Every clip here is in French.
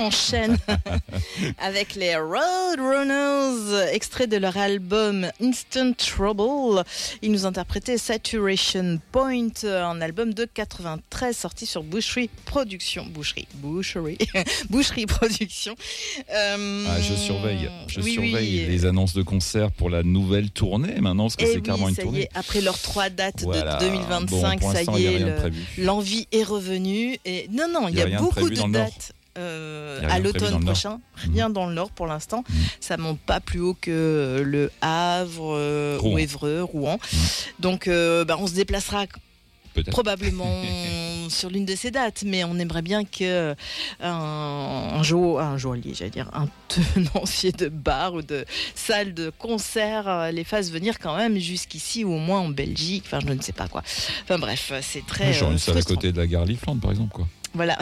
Enchaîne avec les Roadrunners, extrait de leur album Instant Trouble. Ils nous interprétaient Saturation Point, un album de 93 sorti sur Boucherie Production. Boucherie Production. Je surveille les annonces de concerts pour la nouvelle tournée maintenant, parce que c'est carrément une tournée. Après leurs 3 dates de 2025, ça y est, l'envie est revenue. Et non, il y a beaucoup de dates. À l'automne prochain, rien dans le Nord pour l'instant. Ça monte pas plus haut que le Havre ou Évreux, Rouen. Donc on se déplacera probablement sur l'une de ces dates, mais on aimerait bien que un joaillier, j'allais dire, un tenancier de bar ou de salle de concert les fasse venir quand même jusqu'ici ou au moins en Belgique. Enfin, je ne sais pas quoi. Enfin bref, c'est très. Genre une salle à côté de la gare Liffland, par exemple, quoi. Voilà.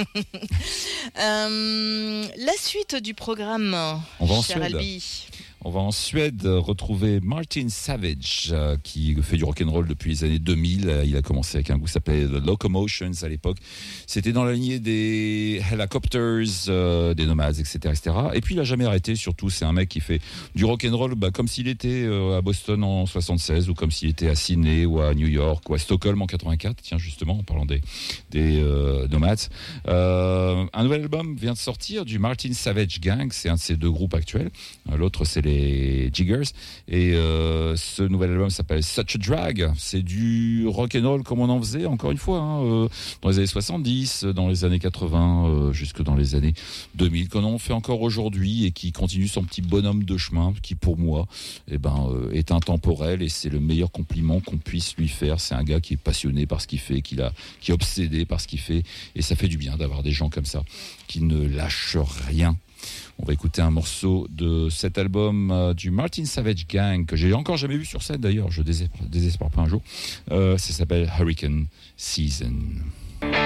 La suite du programme, cher Albi. On va en Suède retrouver Martin Savage, qui fait du rock'n'roll depuis les années 2000. Il a commencé avec un groupe qui s'appelait The Locomotions à l'époque. C'était dans la lignée des Helicopters, des Nomads, etc., etc. Et puis il a jamais arrêté. Surtout, c'est un mec qui fait du rock'n'roll comme s'il était à Boston en 76 ou comme s'il était à Sydney ou à New York ou à Stockholm en 84. Tiens, justement, en parlant des Nomads. Un nouvel album vient de sortir du Martin Savage Gang. C'est un de ses deux groupes actuels. L'autre, c'est les Jiggers, et ce nouvel album s'appelle Such a Drag. C'est du rock'n'roll comme on en faisait, encore une fois, dans les années 70, dans les années 80, jusque dans les années 2000, qu'on en fait encore aujourd'hui et qui continue son petit bonhomme de chemin, qui pour moi est intemporel, et c'est le meilleur compliment qu'on puisse lui faire. C'est un gars qui est passionné par ce qu'il fait, qui est obsédé par ce qu'il fait, et ça fait du bien d'avoir des gens comme ça qui ne lâchent rien. On va écouter un morceau de cet album du Martin Savage Gang, que j'ai encore jamais vu sur scène d'ailleurs, je désespère pas un jour. Ça s'appelle Hurricane Season.